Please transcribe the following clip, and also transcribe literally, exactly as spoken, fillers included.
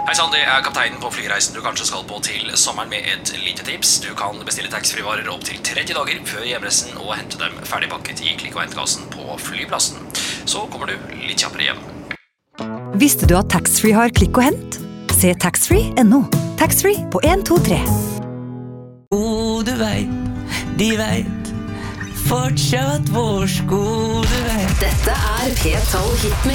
Hei sann, det er kapteinen på flyreisen du kanskje skal på til sommeren med et lite tips. Du kan bestille taxfree-varer opp til tretti dager før hjemreisen og hente dem ferdigpakket i klikk- og hentekassen på flyplassen. Så kommer du litt kjappere hjem. Visste du at taxfree har klikk og hent? Se taxfree punktum no. Taxfree på en to tre. Oh, du vet, de vet, fortsatt vår sko, du vet. Dette er P tolv Hitmix.